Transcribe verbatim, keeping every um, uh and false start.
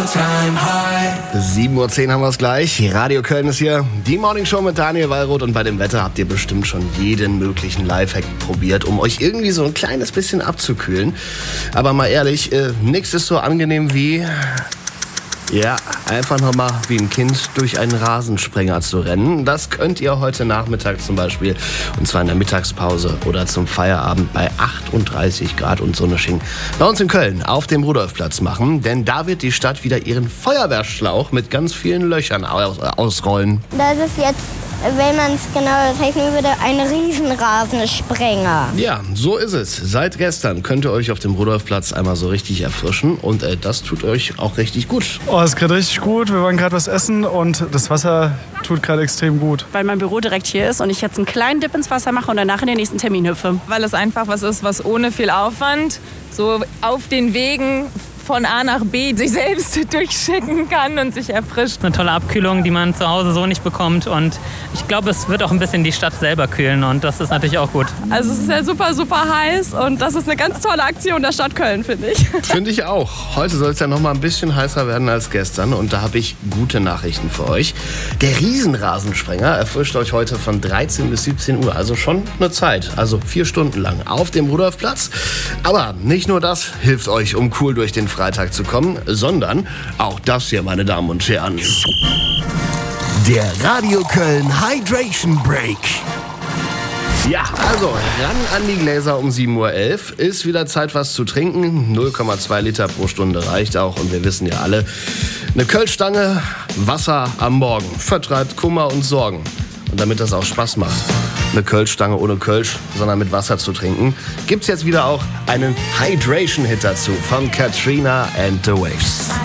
sieben Uhr zehn haben wir es gleich. Radio Köln ist hier. Die Morning Show mit Daniel Wallroth. Und bei dem Wetter habt ihr bestimmt schon jeden möglichen Lifehack probiert, um euch irgendwie so ein kleines bisschen abzukühlen. Aber mal ehrlich, äh, nichts ist so angenehm wie... Ja, einfach nochmal wie ein Kind durch einen Rasensprenger zu rennen. Das könnt ihr heute Nachmittag zum Beispiel, und zwar in der Mittagspause oder zum Feierabend bei achtunddreißig Grad und Sonnenschein bei uns in Köln auf dem Rudolfplatz machen. Denn da wird die Stadt wieder ihren Feuerwehrschlauch mit ganz vielen Löchern aus- ausrollen. Das ist jetzt, wenn man es genau zeichnen würde, ein Riesenrasensprenger. Ja, so ist es. Seit gestern könnt ihr euch auf dem Rudolfplatz einmal so richtig erfrischen. Und äh, das tut euch auch richtig gut. Oh, es ist gerade richtig gut. Wir wollen gerade was essen und das Wasser tut gerade extrem gut. Weil mein Büro direkt hier ist und ich jetzt einen kleinen Dip ins Wasser mache und danach in den nächsten Termin hüpfe. Weil es einfach was ist, was ohne viel Aufwand so auf den Wegen von A nach B sich selbst durchschicken kann und sich erfrischt. Eine tolle Abkühlung, die man zu Hause so nicht bekommt. Und ich glaube, es wird auch ein bisschen die Stadt selber kühlen und das ist natürlich auch gut. Also es ist ja super, super heiß und das ist eine ganz tolle Aktion der Stadt Köln, finde ich. Finde ich auch. Heute soll es ja noch mal ein bisschen heißer werden als gestern und da habe ich gute Nachrichten für euch. Der Riesenrasensprenger erfrischt euch heute von dreizehn bis siebzehn Uhr, also schon eine Zeit, also vier Stunden lang auf dem Rudolfplatz. Aber nicht nur das hilft euch, um cool durch den Freitag zu kommen, sondern auch das hier, meine Damen und Herren. Der Radio Köln Hydration Break. Ja, also ran an die Gläser um sieben Uhr elf. Ist wieder Zeit, was zu trinken. null Komma zwei Liter pro Stunde reicht auch. Und wir wissen ja alle, eine Kölschstange, Wasser am Morgen vertreibt Kummer und Sorgen. Und damit das auch Spaß macht, eine Kölschstange ohne Kölsch, sondern mit Wasser zu trinken, gibt's jetzt wieder auch einen Hydration-Hit dazu von Katrina and the Waves.